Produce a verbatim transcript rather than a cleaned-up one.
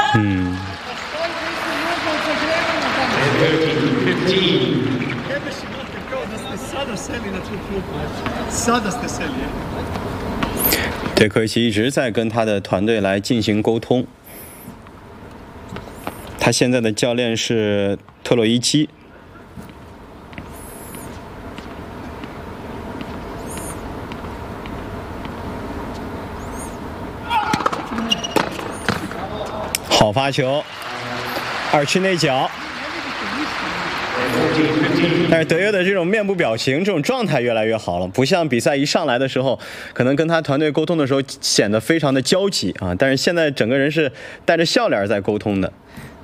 嗯。对，科维奇一直在跟他的团队来进行沟通。他现在的教练是特洛伊基。好发球，二区内角。但是德约的这种面部表情、这种状态越来越好了，不像比赛一上来的时候，可能跟他团队沟通的时候显得非常的焦急啊。但是现在整个人是带着笑脸在沟通的。